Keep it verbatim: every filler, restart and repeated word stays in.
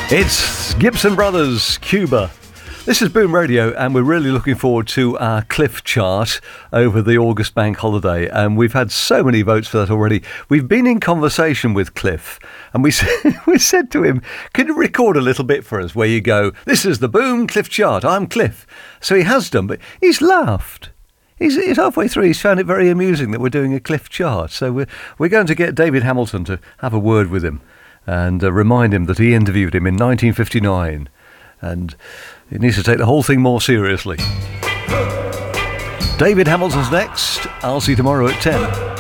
It's Gibson Brothers, Cuba. This is Boom Radio, and we're really looking forward to our Cliff chart over the August bank holiday. And we've had so many votes for that already. We've been in conversation with Cliff, and we said, we said to him, can you record a little bit for us where you go, this is the Boom Cliff chart, I'm Cliff. So he has done, but he's laughed. He's, he's halfway through, he's found it very amusing that we're doing a Cliff chart. So we're, we're going to get David Hamilton to have a word with him and uh, remind him that he interviewed him in nineteen fifty-nine. And he needs to take the whole thing more seriously. David Hamilton's next. I'll see you tomorrow at ten.